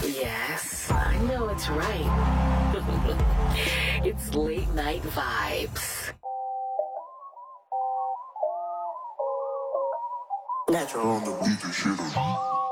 Yes, I know it's right. It's late night vibes. Natural on the beat and shit.